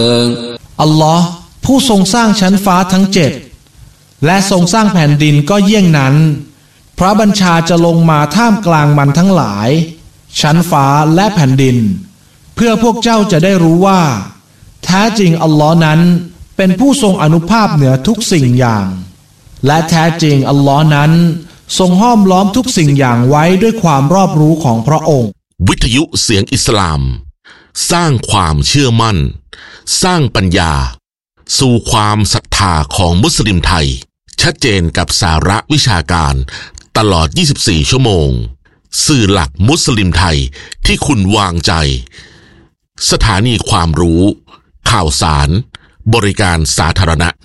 อัลลอฮ์ผู้ทรงสร้างชั้นฟ้าทั้ง7และทรงสร้างแผ่นดินก็เยี่ยงนั้นพระบัญชาจะลงมาท่ามกลางมันทั้งหลายชั้นฟ้าและแผ่นดินเพื่อพวกเจ้าจะได้รู้ว่าแท้จริงอัลลอฮ์นั้นเป็นผู้ทรงอานุภาพเหนือทุกสิ่งอย่างและแท้จริงอัลลอฮ์นั้นทรงห้อมล้อมทุกสิ่งอย่างไว้ด้วยความรอบรู้ของพระองค์วิทยุเสียงอิสลามสร้างความเชื่อมั่นสร้างปัญญาสู่ความศรัทธาของมุสลิมไทยชัดเจนกับสาระวิชาการตลอด24ชั่วโมงสื่อหลักมุสลิมไทยที่คุณวางใจสถานีความรู้ข่าวสารบริการสาธารณะ